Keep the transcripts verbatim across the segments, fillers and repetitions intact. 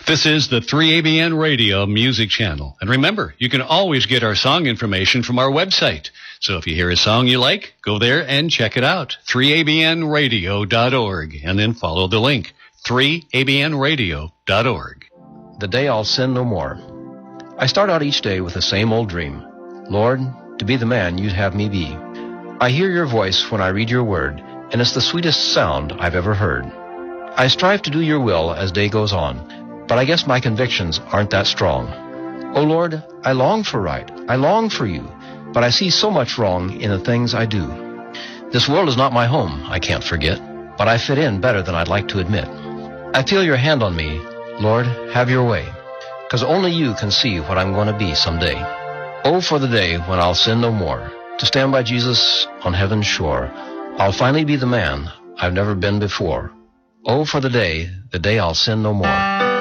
This is the three A B N Radio Music Channel. And remember, you can always get our song information from our website. So if you hear a song you like, go there and check it out, three A B N radio dot org, and then follow the link, three A B N radio dot org. The day I'll sin no more. I start out each day with the same old dream. Lord, to be the man you'd have me be. I hear your voice when I read your word, and it's the sweetest sound I've ever heard. I strive to do your will as day goes on, but I guess my convictions aren't that strong. Oh Lord, I long for right, I long for you, but I see so much wrong in the things I do. This world is not my home, I can't forget, but I fit in better than I'd like to admit. I feel your hand on me, Lord, have your way, 'cause only you can see what I'm going to be someday. Oh, for the day when I'll sin no more, to stand by Jesus on heaven's shore. I'll finally be the man I've never been before. Oh, for the day, the day I'll sin no more.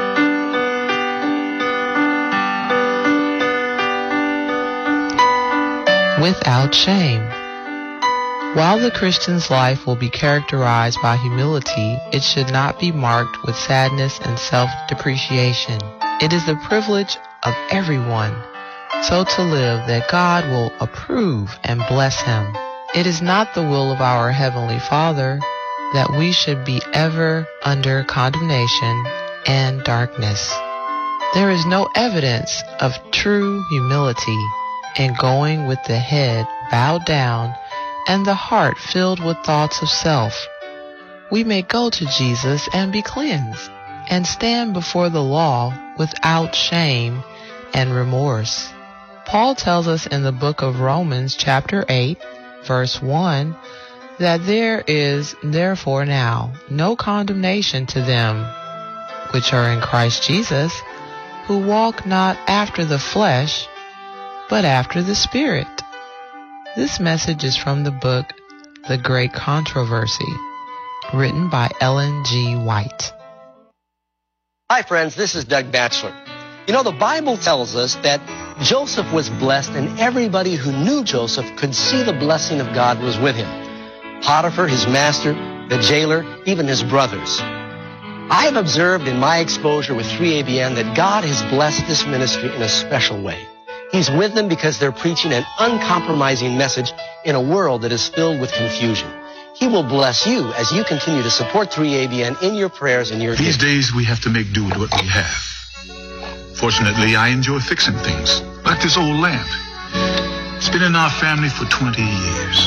Without shame. While the Christian's life will be characterized by humility, it should not be marked with sadness and self-depreciation. It is the privilege of everyone so to live that God will approve and bless him. It is not the will of our Heavenly Father that we should be ever under condemnation and darkness. There is no evidence of true humility in going with the head bowed down and the heart filled with thoughts of self. We may go to Jesus and be cleansed and stand before the law without shame and remorse. Paul tells us in the book of Romans chapter eight, verse one, that there is therefore now no condemnation to them which are in Christ Jesus, who walk not after the flesh, but after the Spirit. This message is from the book The Great Controversy, written by Ellen G. White. Hi friends, this is Doug Batchelor. You know, the Bible tells us that Joseph was blessed, and everybody who knew Joseph could see the blessing of God was with him. Potiphar, his master, the jailer, even his brothers. I have observed in my exposure with three A B N that God has blessed this ministry in a special way. He's with them because they're preaching an uncompromising message in a world that is filled with confusion. He will bless you as you continue to support three A B N in your prayers and your These giving. days we have to make do with what we have. Fortunately, I enjoy fixing things, like this old lamp. It's been in our family for twenty years.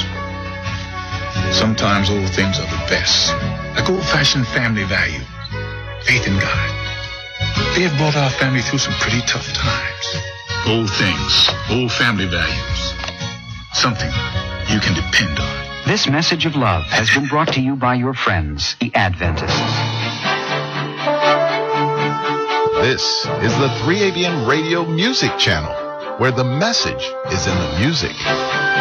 Sometimes old things are the best, like old-fashioned family value, faith in God. They have brought our family through some pretty tough times. Old things, old family values, something you can depend on. This message of love has been brought to you by your friends, the Adventists. This is the three A B N Radio Music Channel, where the message is in the music.